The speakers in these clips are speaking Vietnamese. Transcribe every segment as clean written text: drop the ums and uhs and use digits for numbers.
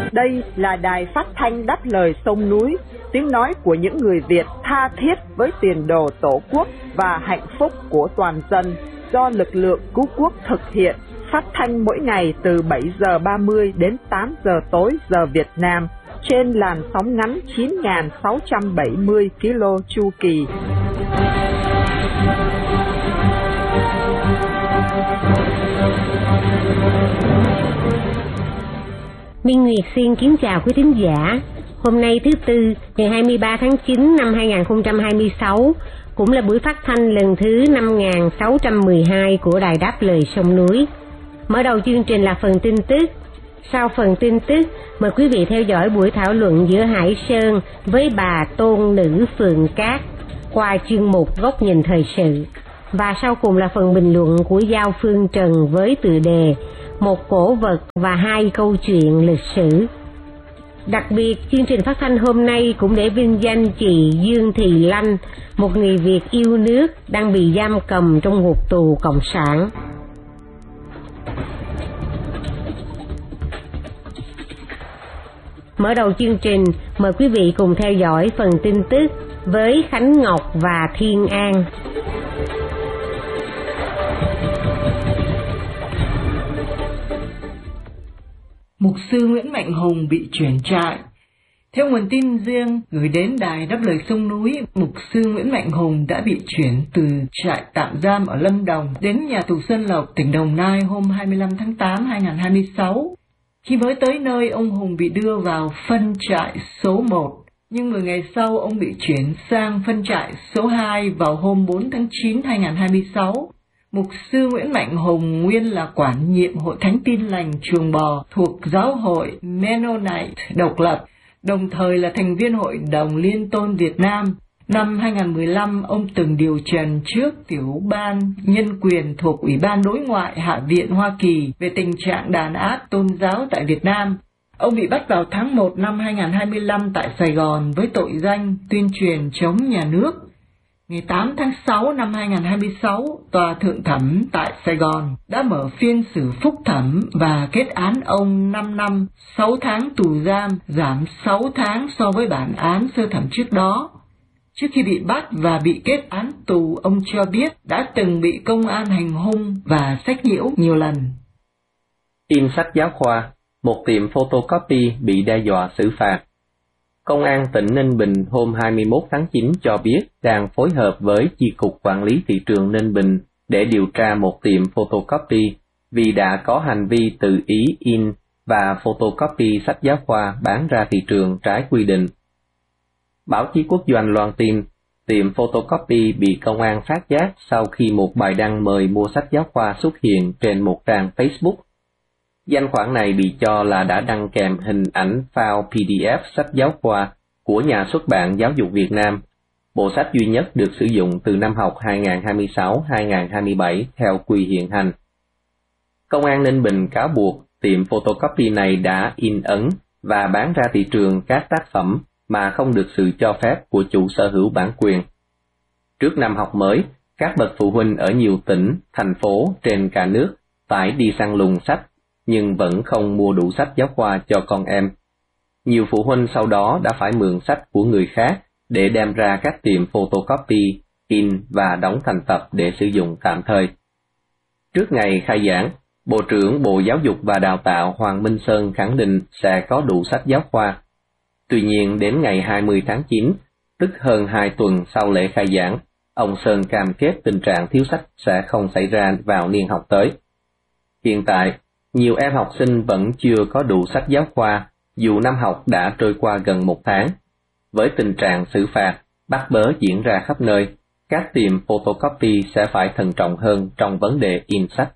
Đây là đài phát thanh đáp lời sông núi, tiếng nói của những người Việt tha thiết với tiền đồ Tổ quốc và hạnh phúc của toàn dân, do lực lượng cứu quốc thực hiện, phát thanh mỗi ngày từ 7 giờ 30 đến 8 giờ tối giờ Việt Nam, trên làn sóng ngắn 9.670 km chu kỳ. Minh Nguyệt xin kính chào quý thính giả. Hôm nay thứ Tư, ngày 23 tháng 9 năm 2026, cũng là buổi phát thanh lần thứ 5612 của Đài Đáp Lời Sông Núi. Mở đầu chương trình là phần tin tức. Sau phần tin tức, mời quý vị theo dõi buổi thảo luận giữa Hải Sơn với bà Tôn Nữ Phường Cát qua chuyên mục Góc nhìn thời sự. Và sau cùng là phần bình luận của Giao Phương Trần với tựa đề Một cổ vật và hai câu chuyện lịch sử. Đặc biệt, chương trình phát thanh hôm nay cũng để vinh danh chị Dương Thị Lanh, một người Việt yêu nước đang bị giam cầm trong ngục tù Cộng sản. Mở đầu chương trình, mời quý vị cùng theo dõi phần tin tức với Khánh Ngọc và Thiên An. Mục sư Nguyễn Mạnh Hùng bị chuyển trại. Theo nguồn tin riêng gửi đến Đài Đáp Lời Sông Núi, mục sư Nguyễn Mạnh Hùng đã bị chuyển từ trại tạm giam ở Lâm Đồng đến nhà tù Xuân Lộc, tỉnh Đồng Nai hôm 25 tháng 8 2026. Khi mới tới nơi, ông Hùng bị đưa vào phân trại số 1, nhưng 10 ngày sau ông bị chuyển sang phân trại số 2 vào hôm 4 tháng 9 2026. Mục sư Nguyễn Mạnh Hùng nguyên là quản nhiệm Hội Thánh Tin Lành Chuồng Bò thuộc Giáo hội Mennonite độc lập, đồng thời là thành viên Hội đồng Liên tôn Việt Nam. Năm 2015, ông từng điều trần trước Tiểu ban Nhân quyền thuộc Ủy ban Đối ngoại Hạ viện Hoa Kỳ về tình trạng đàn áp tôn giáo tại Việt Nam. Ông bị bắt vào tháng 1 năm 2025 tại Sài Gòn với tội danh tuyên truyền chống nhà nước. Ngày 8 tháng 6 năm 2026, Tòa Thượng thẩm tại Sài Gòn đã mở phiên xử phúc thẩm và kết án ông 5 năm 6 tháng tù giam, giảm 6 tháng so với bản án sơ thẩm trước đó. Trước khi bị bắt và bị kết án tù, ông cho biết đã từng bị công an hành hung và sách nhiễu nhiều lần. In sách giáo khoa, một tiệm photocopy bị đe dọa xử phạt. Công an tỉnh Ninh Bình hôm 21 tháng 9 cho biết đang phối hợp với Chi cục Quản lý Thị trường Ninh Bình để điều tra một tiệm photocopy vì đã có hành vi tự ý in và photocopy sách giáo khoa bán ra thị trường trái quy định. Báo chí Quốc doanh loan tin, tiệm photocopy bị công an phát giác sau khi một bài đăng mời mua sách giáo khoa xuất hiện trên một trang Facebook. Danh khoản này bị cho là đã đăng kèm hình ảnh file PDF sách giáo khoa của nhà xuất bản Giáo dục Việt Nam, bộ sách duy nhất được sử dụng từ năm học 2026-2027 theo quy hiện hành. Công an Ninh Bình cáo buộc tiệm photocopy này đã in ấn và bán ra thị trường các tác phẩm mà không được sự cho phép của chủ sở hữu bản quyền. Trước năm học mới, các bậc phụ huynh ở nhiều tỉnh, thành phố trên cả nước phải đi săn lùng sách, nhưng vẫn không mua đủ sách giáo khoa cho con em. Nhiều phụ huynh sau đó đã phải mượn sách của người khác để đem ra các tiệm photocopy, in và đóng thành tập để sử dụng tạm thời. Trước ngày khai giảng, Bộ trưởng Bộ Giáo dục và Đào tạo Hoàng Minh Sơn khẳng định sẽ có đủ sách giáo khoa. Tuy nhiên đến ngày 20 tháng 9, tức hơn 2 tuần sau lễ khai giảng, ông Sơn cam kết tình trạng thiếu sách sẽ không xảy ra vào niên học tới. Hiện tại, nhiều em học sinh vẫn chưa có đủ sách giáo khoa, dù năm học đã trôi qua gần 1 tháng. Với tình trạng xử phạt, bắt bớ diễn ra khắp nơi, các tiệm photocopy sẽ phải thận trọng hơn trong vấn đề in sách.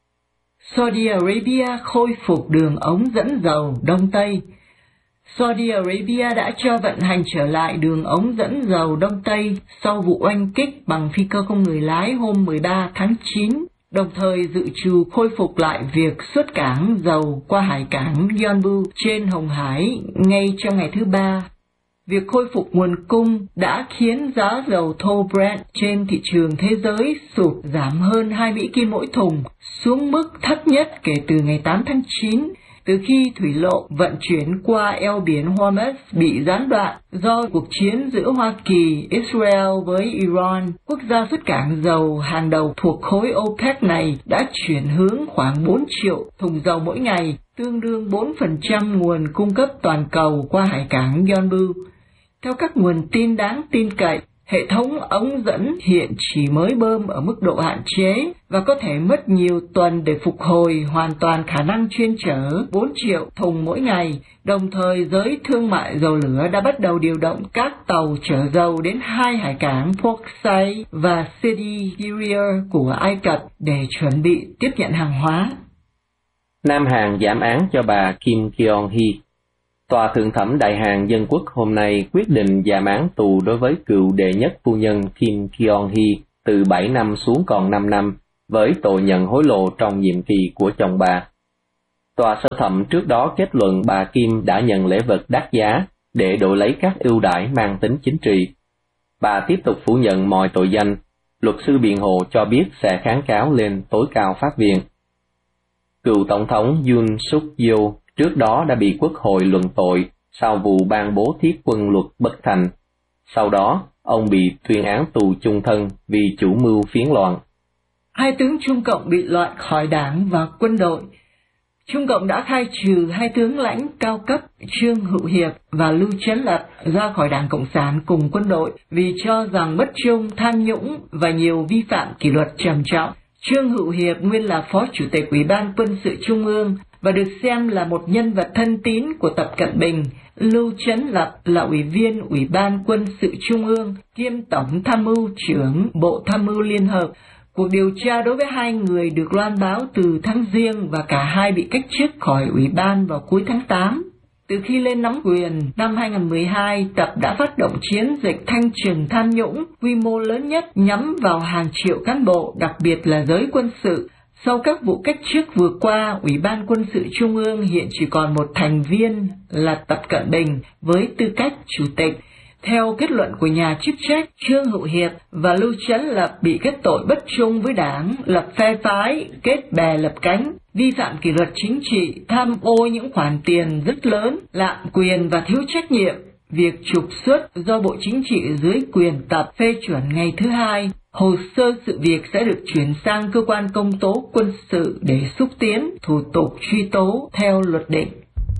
Saudi Arabia khôi phục đường ống dẫn dầu Đông Tây. Saudi Arabia đã cho vận hành trở lại đường ống dẫn dầu Đông Tây sau vụ oanh kích bằng phi cơ không người lái hôm 13 tháng 9, đồng thời dự trù khôi phục lại việc xuất cảng dầu qua hải cảng Yanbu trên Hồng Hải ngay trong ngày thứ Ba. Việc khôi phục nguồn cung đã khiến giá dầu thô Brent trên thị trường thế giới sụt giảm hơn 2 Mỹ Kim mỗi thùng, xuống mức thấp nhất kể từ ngày 8 tháng 9, từ khi thủy lộ vận chuyển qua eo biển Hormuz bị gián đoạn do cuộc chiến giữa Hoa Kỳ, Israel với Iran. Quốc gia xuất cảng dầu hàng đầu thuộc khối OPEC này đã chuyển hướng khoảng 4 triệu thùng dầu mỗi ngày, tương đương 4% nguồn cung cấp toàn cầu qua hải cảng Yanbu. Theo các nguồn tin đáng tin cậy, hệ thống ống dẫn hiện chỉ mới bơm ở mức độ hạn chế và có thể mất nhiều tuần để phục hồi hoàn toàn khả năng chuyên chở 4 triệu thùng mỗi ngày. Đồng thời, giới thương mại dầu lửa đã bắt đầu điều động các tàu chở dầu đến hai hải cảng Port Said và Sidi Girier của Ai Cập để chuẩn bị tiếp nhận hàng hóa. Nam Hàn giảm án cho bà Kim Kyung-hee. Tòa Thượng thẩm Đại Hàn Dân quốc hôm nay quyết định giảm án tù đối với cựu đệ nhất phu nhân Kim Kyung-hee từ 7 năm xuống còn 5 năm với tội nhận hối lộ trong nhiệm kỳ của chồng bà. Tòa sơ thẩm trước đó kết luận bà Kim đã nhận lễ vật đắt giá để đổi lấy các ưu đãi mang tính chính trị. Bà tiếp tục phủ nhận mọi tội danh. Luật sư biện hộ cho biết sẽ kháng cáo lên tối cao pháp viện. Cựu Tổng thống Yoon Suk Yeol trước đó đã bị Quốc hội luận tội sau vụ ban bố thiết quân luật bất thành. Sau đó, ông bị tuyên án tù chung thân vì chủ mưu phiến loạn. Hai tướng Trung Cộng bị loại khỏi đảng và quân đội. Trung Cộng đã khai trừ hai tướng lãnh cao cấp Trương Hữu Hiệp và Lưu Chấn Lập ra khỏi Đảng Cộng sản cùng quân đội vì cho rằng bất trung, tham nhũng và nhiều vi phạm kỷ luật trầm trọng. Trương Hữu Hiệp nguyên là Phó Chủ tịch Ủy ban Quân sự Trung ương và được xem là một nhân vật thân tín của Tập Cận Bình. Lưu Chấn Lập là Ủy viên Ủy ban Quân sự Trung ương, kiêm Tổng Tham mưu trưởng Bộ Tham mưu Liên hợp. Cuộc điều tra đối với hai người được loan báo từ tháng Giêng và cả hai bị cách chức khỏi Ủy ban vào cuối tháng 8. Từ khi lên nắm quyền năm 2012, Tập đã phát động chiến dịch thanh trừng tham nhũng quy mô lớn nhất nhắm vào hàng triệu cán bộ, đặc biệt là giới quân sự. Sau các vụ cách chức vừa qua, Ủy ban Quân sự Trung ương hiện chỉ còn một thành viên là Tập Cận Bình với tư cách chủ tịch. Theo kết luận của nhà chức trách, Trương Hữu Hiệp và Lưu Chấn Lập bị kết tội bất trung với đảng, lập phe phái, kết bè lập cánh, vi phạm kỷ luật chính trị, tham ô những khoản tiền rất lớn, lạm quyền và thiếu trách nhiệm. Việc trục xuất do Bộ Chính trị dưới quyền Tập phê chuẩn ngày thứ Hai. Hồ sơ sự việc sẽ được chuyển sang cơ quan công tố quân sự để xúc tiến thủ tục truy tố theo luật định.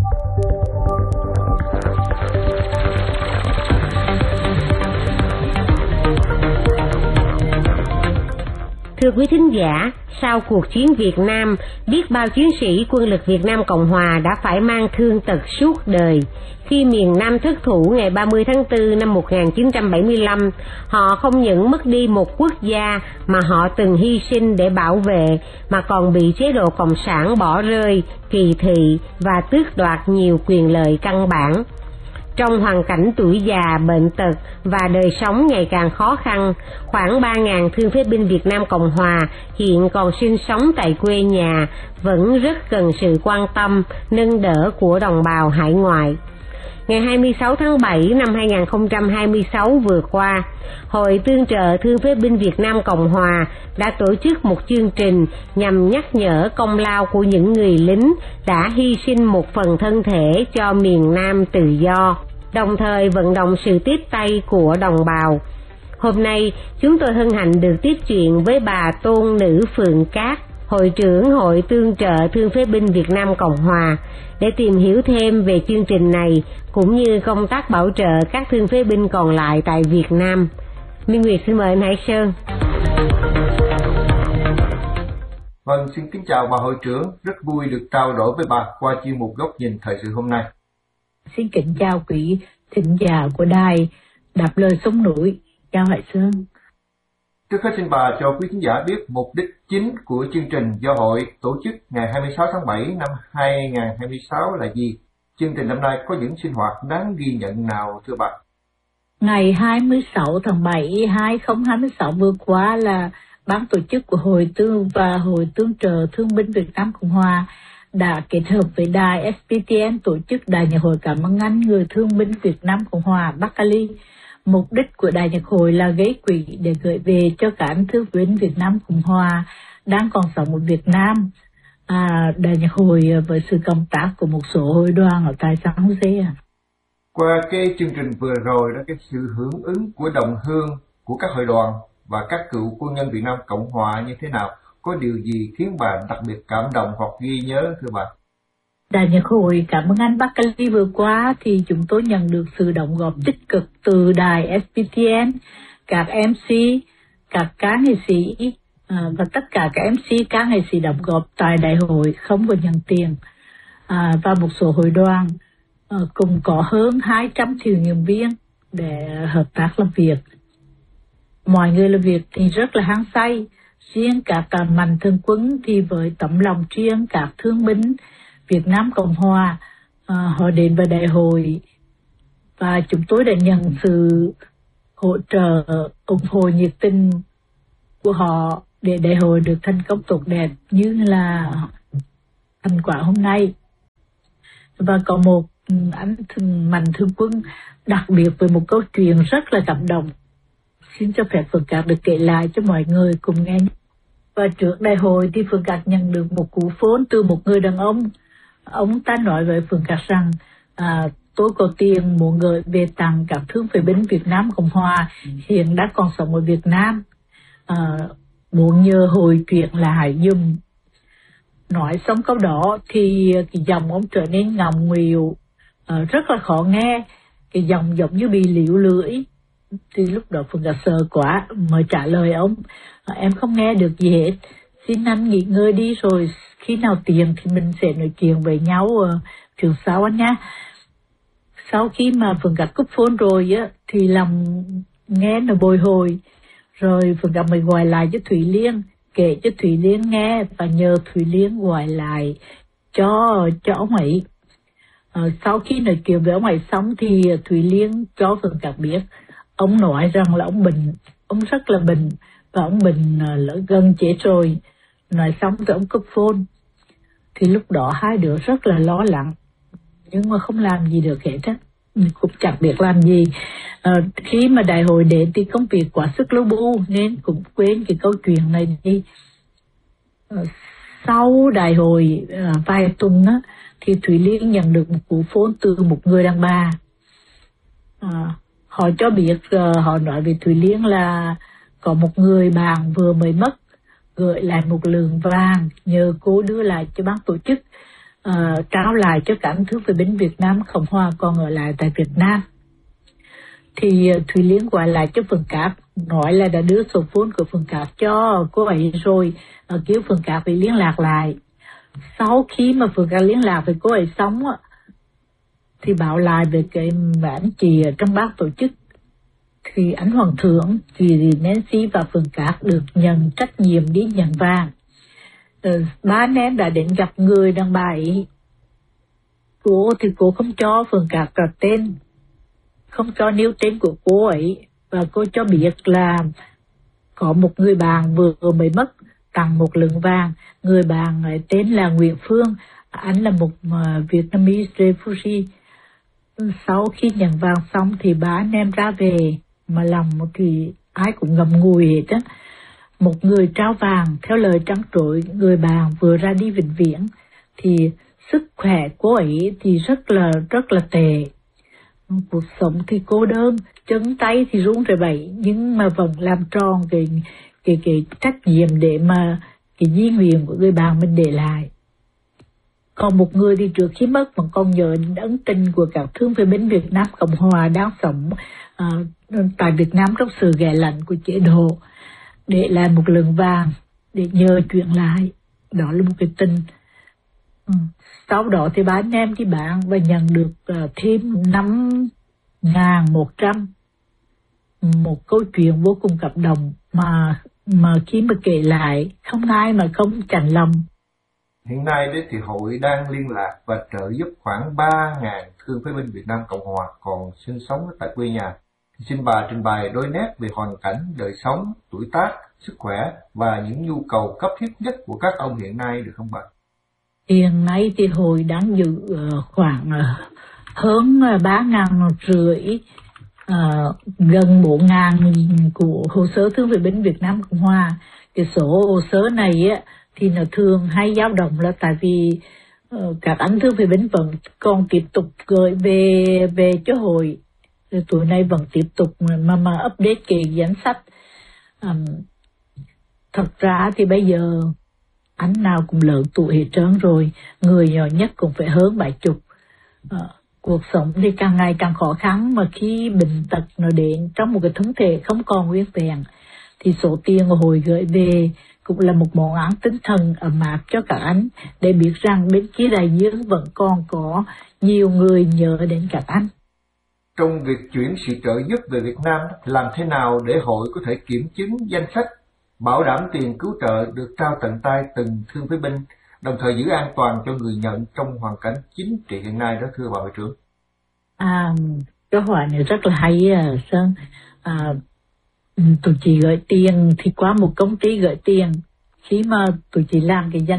Thưa quý thính giả, sau cuộc chiến Việt Nam, biết bao chiến sĩ quân lực Việt Nam Cộng Hòa đã phải mang thương tật suốt đời. Khi miền Nam thất thủ ngày 30 tháng 4 năm 1975, họ không những mất đi một quốc gia mà họ từng hy sinh để bảo vệ, mà còn bị chế độ Cộng sản bỏ rơi, kỳ thị và tước đoạt nhiều quyền lợi căn bản. Trong hoàn cảnh tuổi già, bệnh tật và đời sống ngày càng khó khăn, khoảng 3.000 thương phế binh Việt Nam Cộng Hòa hiện còn sinh sống tại quê nhà vẫn rất cần sự quan tâm, nâng đỡ của đồng bào hải ngoại. Ngày 26 tháng 7 năm 2026 vừa qua, Hội Tương trợ Thương phế binh Việt Nam Cộng Hòa đã tổ chức một chương trình nhằm nhắc nhở công lao của những người lính đã hy sinh một phần thân thể cho miền Nam tự do, đồng thời vận động sự tiếp tay của đồng bào. Hôm nay, chúng tôi hân hạnh được tiếp chuyện với bà Tôn Nữ Phượng Cát, Hội trưởng Hội Tương trợ Thương phế binh Việt Nam Cộng Hòa, để tìm hiểu thêm về chương trình này cũng như công tác bảo trợ các thương phế binh còn lại tại Việt Nam. Minh Nguyệt xin mời anh Hải Sơn. Vâng, xin kính chào bà hội trưởng, rất vui được trao đổi với bà qua chuyên mục Góc nhìn thời sự hôm nay. Xin kính chào quý thính giả của đài Đáp lời sông núi. Chào Hải Sơn. Trước hết xin bà cho quý thính giả biết mục đích chính của chương trình do hội tổ chức ngày 26 tháng 7 năm 2026 là gì? Chương trình năm nay có những sinh hoạt đáng ghi nhận nào thưa bà? Ngày 26 tháng 7 2026 vừa qua là ban tổ chức của Hội Tương trợ Thương binh Việt Nam Cộng Hòa đã kết hợp với đài SPTN tổ chức Đại nhạc hội cảm ơn anh người thương binh Việt Nam Cộng Hòa Bắc Cali. Mục đích của Đại nhạc hội là gây quỹ để gửi về cho các anh thương binh Việt Nam Cộng Hòa đang còn sống ở Việt Nam. Đại nhạc hội với sự công tác của một số hội đoàn ở tại San Jose. Qua cái chương trình vừa rồi đó, cái sự hưởng ứng của đồng hương, của các hội đoàn và các cựu quân nhân Việt Nam Cộng Hòa như thế nào? Có điều gì khiến bà đặc biệt cảm động hoặc ghi nhớ thưa bà? Đại nhạc hội cảm ơn anh Buckley. Vừa qua thì chúng tôi nhận được sự đóng góp tích cực từ đài SPTN, các MC, các cá nghệ sĩ và tất cả các MC, cá nghệ sĩ đóng góp tại đại hội không có nhận tiền, và một số hội đoàn cùng có hơn 200 thuyền nhân viên để hợp tác làm việc. Mọi người làm việc thì rất là hăng say. Riêng các mạnh thường quân thì với tấm lòng riêng các thương binh Việt Nam Cộng Hòa, họ đến vào đại hội và chúng tôi đã nhận sự hỗ trợ, ủng hộ nhiệt tình của họ để đại hội được thành công tốt đẹp như là thành quả hôm nay. Và có một anh mạnh thường quân đặc biệt với một câu chuyện rất là cảm động. Xin cho phép Phượng Cát được kể lại cho mọi người cùng nghe. Và trước đại hội thì Phượng Cát nhận được một cú phone từ một người đàn ông. Ông ta nói với Phượng Cát rằng tôi có tiền muốn gửi về tặng các thương phế binh Việt Nam Cộng Hòa hiện đã còn sống ở Việt Nam, muốn nhờ hội chuyển lại dùm. Nói xong câu đó thì cái giọng ông trở nên ngọng nghịu, rất là khó nghe, cái giọng giống như bị liễu lưỡi. Thì lúc đó Phượng Cát sợ quá mới trả lời ông, em không nghe được gì hết, xin anh nghỉ ngơi đi rồi khi nào tiền thì mình sẽ nói chuyện với nhau trường sau anh nhé. Sau khi mà Phượng Cát cúp phone rồi á thì lòng nghe nó bồi hồi, rồi Phượng Cát mới gọi lại cho Thủy Liên, kể cho Thủy Liên nghe và nhờ Thủy Liên gọi lại cho ông ấy. Sau khi nói chuyện với ông ấy xong thì Thủy Liên cho Phượng Cát biết ông nói rằng là ông bệnh, ông rất là bệnh và ông bệnh gần chết rồi. Nói xong thì ông cúp phone. Thì lúc đó hai đứa rất là lo lắng, nhưng mà không làm gì được hết á, cũng chẳng biết làm gì. Khi mà đại hội đến thì công việc quá sức lâu bu nên cũng quên cái câu chuyện này đi. Sau đại hội vài tuần á thì Thủy Liên nhận được một cú phone từ một người đàn bà. Họ cho biết, họ nói với Thủy Liên là có một người bạn vừa mới mất, gửi lại một lượng vàng nhờ cô đưa lại cho ban tổ chức, trao lại cho các thương phế binh Việt Nam Cộng Hòa còn ở lại tại Việt Nam. Thì Thủy Liên gọi lại cho Phượng Cát, nói là đã đưa số phone của Phượng Cát cho cô ấy rồi, kêu Phượng Cát phải liên lạc lại. Sau khi mà Phượng Cát liên lạc với cô ấy xong thì bảo lại về cái anh chị ở trong ban tổ chức. Thì anh Hoàng Thượng, chị Nancy và Phượng Cát được nhận trách nhiệm đi nhận vàng. Ba anh em đã đến gặp người đàn bà ấy. Cô thì cô không cho Phượng Cát cả tên, không cho nêu tên của cô ấy, và cô cho biết là có một người bạn vừa mới mất tặng một lượng vàng. Người bạn ấy tên là Nguyễn Phương, anh là một Vietnamese refugee. Sau khi nhận vàng xong thì ba anh em ra về, mà lòng thì ai cũng ngậm ngùi hết á. Một người trao vàng theo lời trắng trội, người bạn vừa ra đi vĩnh viễn, thì sức khỏe cô ấy thì rất là tệ. Cuộc sống thì cô đơn, chân tay thì run rẩy bẩy, nhưng mà vẫn làm tròn cái trách nhiệm để mà cái di nguyện của người bạn mình để lại. Còn một người thì trước khi mất vẫn còn nhớ ân tình của các thương phế binh Việt Nam Cộng Hòa đang sống tại Việt Nam trong sự ghẻ lạnh của chế độ, để lại một lượng vàng để nhờ chuyển lại. Đó là một cái tình. Sau đó thì ba anh em đi bán và nhận được thêm 5.100. Một câu chuyện vô cùng cảm động mà khi mà kể lại không ai mà không chạnh lòng. Hiện nay đấy thì hội đang liên lạc và trợ giúp khoảng 3.000 thương phế binh Việt Nam Cộng Hòa còn sinh sống tại quê nhà. Xin bà trình bày đôi nét về hoàn cảnh, đời sống, tuổi tác, sức khỏe và những nhu cầu cấp thiết nhất của các ông hiện nay được không bà? Hiện nay thì hội đang giữ khoảng hơn 3.500, gần 4.000 của hồ sơ thương phế binh Việt Nam Cộng Hòa. Cái số hồ sơ này á thì nó thường hay dao động là tại vì các anh thương phế binh vẫn còn tiếp tục gửi về cho hội. Tụi này vẫn tiếp tục mà update cái danh sách. Thật ra thì bây giờ anh nào cũng lớn tuổi hết trơn rồi, người nhỏ nhất cũng phải hơn 70. Cuộc sống thì càng ngày càng khó khăn, mà khi bệnh tật nó đến trong một cái thân thể không còn nguyên vẹn thì số tiền hội gửi về cũng là một món ăn tinh thần ấm áp cho các anh, để biết rằng bên kia đại dương vẫn còn có nhiều người nhớ đến các anh. Trong việc chuyển sự trợ giúp về Việt Nam, làm thế nào để hội có thể kiểm chứng danh sách, bảo đảm tiền cứu trợ được trao tận tay từng thương phế binh, đồng thời giữ an toàn cho người nhận trong hoàn cảnh chính trị hiện nay đó, thưa bà hội trưởng? Câu hỏi này rất là hay Sơn. Tụi chị gửi tiền thì qua một công ty gửi tiền. Khi mà tụi chị làm cái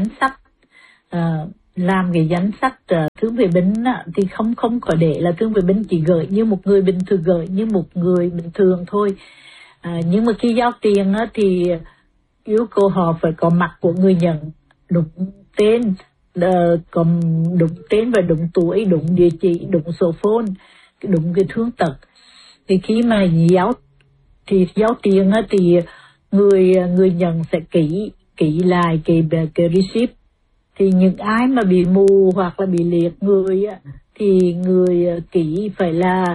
danh sách thương phế binh thì không có để là thương phế binh chỉ gửi như một người bình thường, gửi như một người bình thường thôi. Nhưng mà khi giao tiền thì yêu cầu họ phải có mặt của người nhận, đúng tên, đúng tên và đúng tuổi, đúng địa chỉ, đúng số phone, đúng cái thương tật. Thì khi mà giao tiền thì người nhận sẽ ký lại cái receipt. Thì những ai mà bị mù hoặc là bị liệt người thì người ký phải là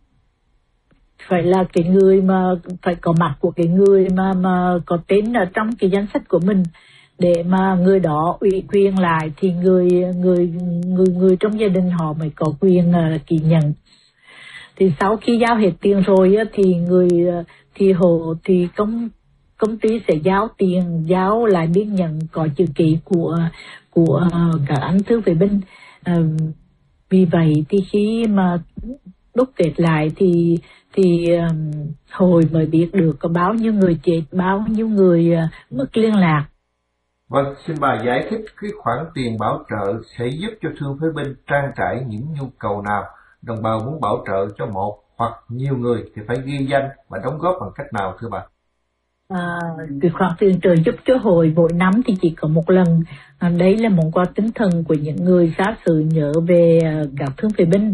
cái người mà phải có mặt của cái người mà có tên ở trong cái danh sách của mình, để mà người đó ủy quyền lại thì người trong gia đình họ mới có quyền ký nhận. Thì sau khi giao hết tiền rồi thì công ty sẽ giao lại biên nhận có chữ ký của các anh thương phế binh. Vì vậy thì khi mà đúc kết lại thì hội mới biết được có bao nhiêu người chết, bao nhiêu người mất liên lạc. Vâng, xin bà giải thích cái khoản tiền bảo trợ sẽ giúp cho thương phế binh trang trải những nhu cầu nào? Đồng bào muốn bảo trợ cho một hoặc nhiều người thì phải ghi danh và đóng góp bằng cách nào, thưa bà? Cái khoản tiền trợ giúp cho hội mỗi năm thì chỉ có một lần. Đấy là món quà tinh thần của những người xa xứ nhớ về các thương phế binh.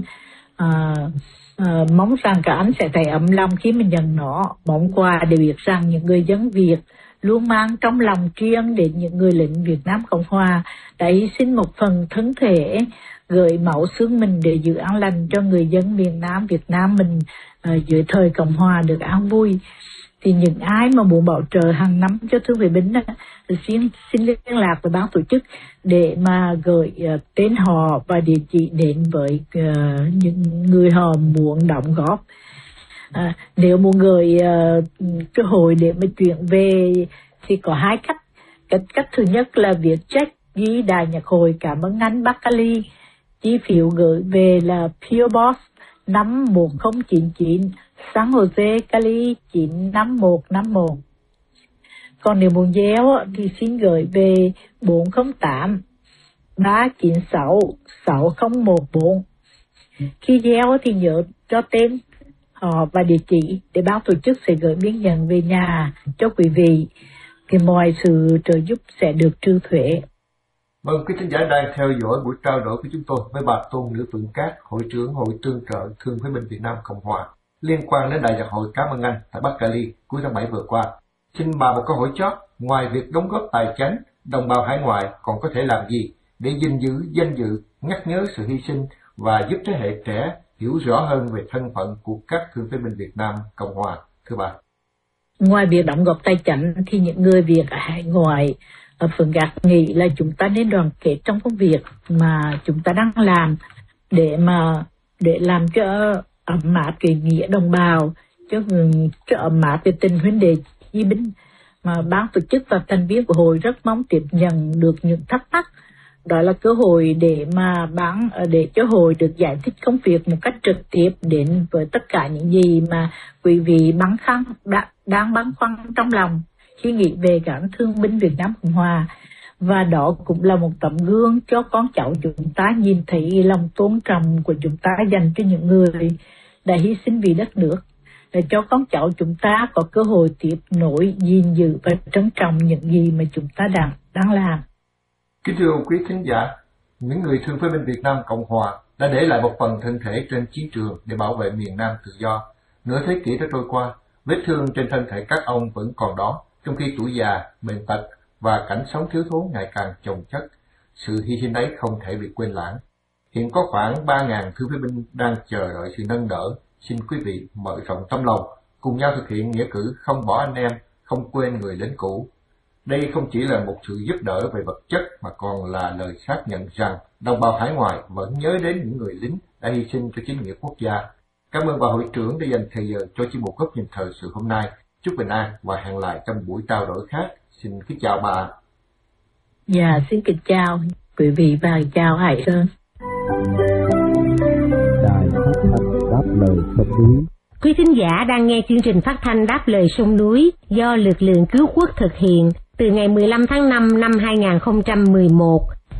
Mong rằng các anh sẽ thấy ấm lòng khi mình nhận nó. Món quà để biết rằng những người dân Việt luôn mang trong lòng riêng đến những người lính Việt Nam Cộng Hòa đã hy sinh một phần thân thể, gửi máu xương mình để giữ an lành cho người dân miền Nam Việt Nam mình dưới thời Cộng Hòa được an vui. Thì những ai mà muốn bảo trợ hàng năm cho thương phế binh xin liên lạc với ban tổ chức để mà gửi tên họ và địa chỉ đến với những người họ muốn đóng góp. Nếu muốn gửi cơ hội để mà chuyển về thì có hai cách. Cách thứ nhất là viết check ghi Đài Nhạc Hội cảm ơn anh Bắc Cali. Chi phiếu gửi về là PO Box 51099 San Jose, Cali 95151. Còn nếu muốn gieo thì xin gửi về 408 396 6014. Khi gieo thì nhớ cho tên họ và địa chỉ để ban tổ chức sẽ gửi biên nhận về nhà cho quý vị. Thì mọi sự trợ giúp sẽ được trừ thuế. Vâng, quý thính giả đang theo dõi buổi trao đổi của chúng tôi với bà Tôn Nữ Phượng Cát, Hội trưởng Hội Tương trợ Thương phế binh Việt Nam Cộng Hòa, liên quan đến Đại nhạc hội Cảm ơn anh tại Bắc Cali cuối tháng 7 vừa qua. Xin bà một câu hỏi chót, ngoài việc đóng góp tài chánh, đồng bào hải ngoại còn có thể làm gì để gìn giữ danh dự, nhắc nhớ sự hy sinh và giúp thế hệ trẻ hiểu rõ hơn về thân phận của các thương phế binh Việt Nam Cộng Hòa, thưa bà? Ngoài việc đóng góp tài chánh thì những người Việt ở hải ngoại, Phượng Cát nghĩ là chúng ta nên đoàn kết trong công việc mà chúng ta đang làm để làm cho ấm áp cái nghĩa đồng bào, cho ấm áp cái tình huynh đệ chi binh. Mà ban tổ chức và thành viên của hội rất mong tiếp nhận được những thắc mắc. Đó là cơ hội để cho hội được giải thích công việc một cách trực tiếp đến với tất cả những gì mà quý vị đang băn khoăn trong lòng khi nghĩ về các thương binh Việt Nam Cộng Hòa. Và đó cũng là một tấm gương cho con cháu chúng ta nhìn thấy lòng tôn trọng của chúng ta dành cho những người đã hy sinh vì đất nước, để cho con cháu chúng ta có cơ hội tiếp nối, gìn giữ và trân trọng những gì mà chúng ta đang làm. Kính thưa quý thính giả, những người thương phế binh Việt Nam Cộng Hòa đã để lại một phần thân thể trên chiến trường để bảo vệ miền Nam tự do. Nửa thế kỷ đã trôi qua, vết thương trên thân thể các ông vẫn còn đó, trong khi tuổi già, bệnh tật và cảnh sống thiếu thốn ngày càng chồng chất. Sự hy sinh ấy không thể bị quên lãng. Hiện có khoảng 3.000 thương phế binh đang chờ đợi sự nâng đỡ. Xin quý vị mở rộng tấm lòng, cùng nhau thực hiện nghĩa cử không bỏ anh em, không quên người lính cũ. Đây không chỉ là một sự giúp đỡ về vật chất mà còn là lời xác nhận rằng đồng bào hải ngoại vẫn nhớ đến những người lính đã hy sinh cho chính nghĩa quốc gia. Cảm ơn bà hội trưởng đã dành thời giờ cho chuyên mục Góc Nhìn Thời Sự hôm nay. Chúc bình an và hẹn lại trong buổi trao đổi khác. Xin kính chào bà. Dạ, xin kính chào quý vị và chào Hải Sơn. Đài phát thanh đáp lời sông núi. Quý thính giả đang nghe chương trình phát thanh Đáp lời sông núi do lực lượng cứu quốc thực hiện từ ngày 15 tháng 5 năm 2011.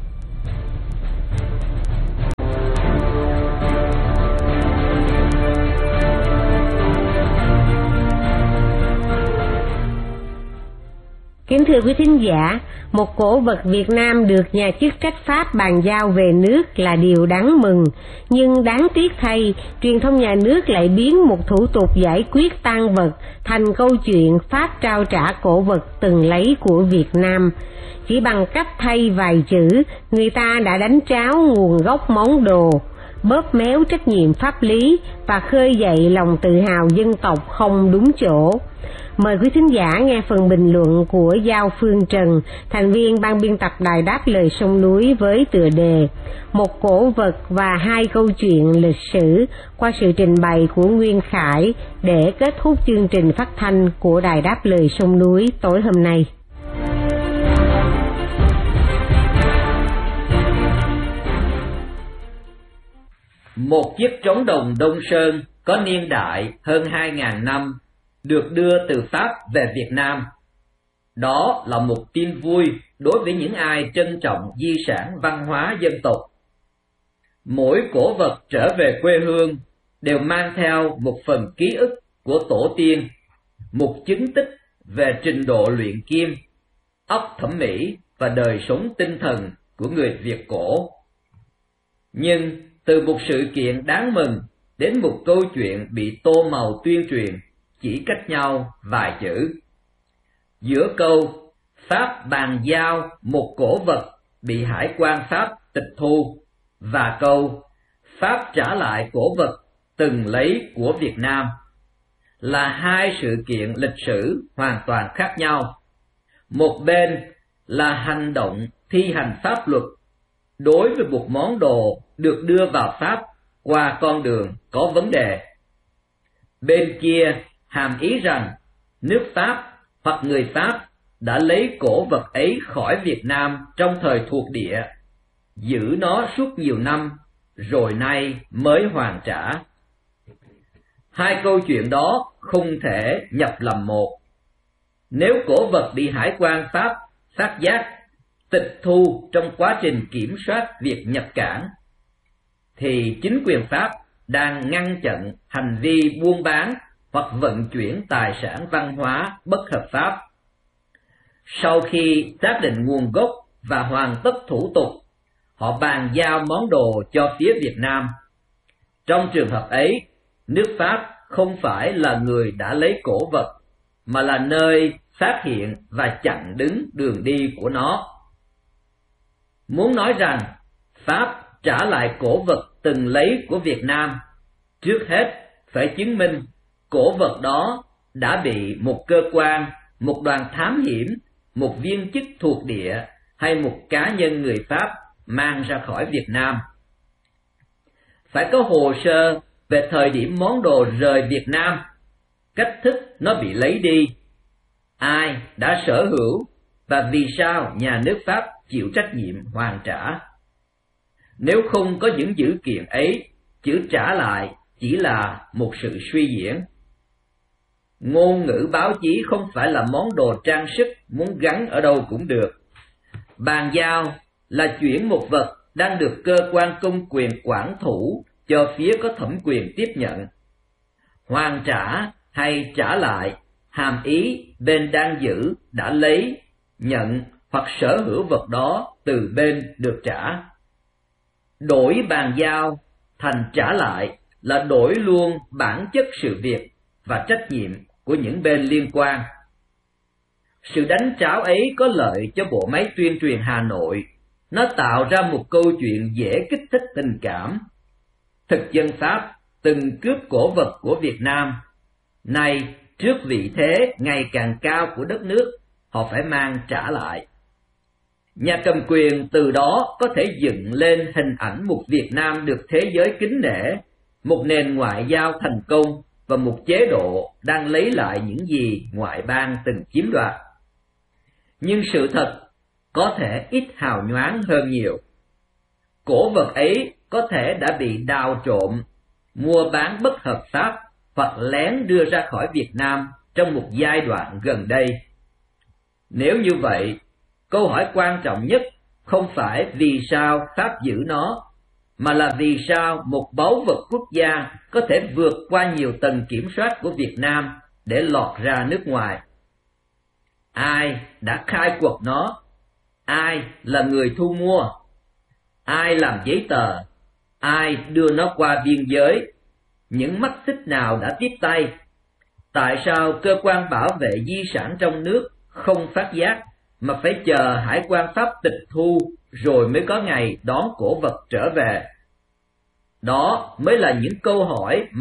Kính thưa quý thính giả, một cổ vật Việt Nam được nhà chức trách Pháp bàn giao về nước là điều đáng mừng, nhưng đáng tiếc thay, truyền thông nhà nước lại biến một thủ tục giải quyết tang vật thành câu chuyện Pháp trao trả cổ vật từng lấy của Việt Nam. Chỉ bằng cách thay vài chữ, người ta đã đánh tráo nguồn gốc món đồ, bóp méo trách nhiệm pháp lý và khơi dậy lòng tự hào dân tộc không đúng chỗ. Mời quý thính giả nghe phần bình luận của Giao Phương Trần, thành viên ban biên tập Đài Đáp lời sông núi với tựa đề Một cổ vật và hai câu chuyện lịch sử qua sự trình bày của Nguyên Khải để kết thúc chương trình phát thanh của Đài Đáp lời sông núi tối hôm nay. Một chiếc trống đồng Đông Sơn có niên đại hơn 2.000 năm được đưa từ Pháp về Việt Nam. Đó là một tin vui đối với những ai trân trọng di sản văn hóa dân tộc. Mỗi cổ vật trở về quê hương đều mang theo một phần ký ức của tổ tiên, một chứng tích về trình độ luyện kim, óc thẩm mỹ và đời sống tinh thần của người Việt cổ. Nhưng từ một sự kiện đáng mừng đến một câu chuyện bị tô màu tuyên truyền chỉ cách nhau vài chữ. Giữa câu Pháp bàn giao một cổ vật bị hải quan Pháp tịch thu và câu Pháp trả lại cổ vật từng lấy của Việt Nam là hai sự kiện lịch sử hoàn toàn khác nhau. Một bên là hành động thi hành pháp luật đối với một món đồ được đưa vào Pháp qua con đường có vấn đề. Bên kia hàm ý rằng nước Pháp hoặc người Pháp đã lấy cổ vật ấy khỏi Việt Nam trong thời thuộc địa, giữ nó suốt nhiều năm, rồi nay mới hoàn trả. Hai câu chuyện đó không thể nhập làm một. Nếu cổ vật bị hải quan Pháp phát giác, tịch thu trong quá trình kiểm soát việc nhập cảng, thì chính quyền Pháp đang ngăn chặn hành vi buôn bán hoặc vận chuyển tài sản văn hóa bất hợp pháp. Sau khi xác định nguồn gốc và hoàn tất thủ tục, họ bàn giao món đồ cho phía Việt Nam. Trong trường hợp ấy, nước Pháp không phải là người đã lấy cổ vật, mà là nơi phát hiện và chặn đứng đường đi của nó. Muốn nói rằng Pháp trả lại cổ vật từng lấy của Việt Nam, trước hết phải chứng minh cổ vật đó đã bị một cơ quan, một đoàn thám hiểm, một viên chức thuộc địa hay một cá nhân người Pháp mang ra khỏi Việt Nam. Phải có hồ sơ về thời điểm món đồ rời Việt Nam, cách thức nó bị lấy đi, ai đã sở hữu và vì sao nhà nước Pháp chịu trách nhiệm hoàn trả. Nếu không có những dữ kiện ấy, chữ trả lại chỉ là một sự suy diễn. Ngôn ngữ báo chí không phải là món đồ trang sức muốn gắn ở đâu cũng được. Bàn giao là chuyển một vật đang được cơ quan công quyền quản thủ cho phía có thẩm quyền tiếp nhận. Hoàn trả hay trả lại hàm ý bên đang giữ đã lấy, nhận hoặc sở hữu vật đó từ bên được trả. Đổi bàn giao thành trả lại là đổi luôn bản chất sự việc và trách nhiệm của những bên liên quan. Sự đánh tráo ấy có lợi cho bộ máy tuyên truyền Hà Nội. Nó tạo ra một câu chuyện dễ kích thích tình cảm. Thực dân Pháp từng cướp cổ vật của Việt Nam. Nay, trước vị thế ngày càng cao của đất nước, họ phải mang trả lại. Nhà cầm quyền từ đó có thể dựng lên hình ảnh một Việt Nam được thế giới kính nể, một nền ngoại giao thành công và một chế độ đang lấy lại những gì ngoại bang từng chiếm đoạt. Nhưng sự thật có thể ít hào nhoáng hơn nhiều. Cổ vật ấy có thể đã bị đào trộm, mua bán bất hợp pháp hoặc lén đưa ra khỏi Việt Nam trong một giai đoạn gần đây. Nếu như vậy, câu hỏi quan trọng nhất không phải vì sao Pháp giữ nó, mà là vì sao một báu vật quốc gia có thể vượt qua nhiều tầng kiểm soát của Việt Nam để lọt ra nước ngoài. Ai đã khai quật nó? Ai là người thu mua? Ai làm giấy tờ? Ai đưa nó qua biên giới? Những mắt xích nào đã tiếp tay? Tại sao cơ quan bảo vệ di sản trong nước không phát giác mà phải chờ hải quan Pháp tịch thu rồi mới có ngày đón cổ vật trở về? Đó mới là những câu hỏi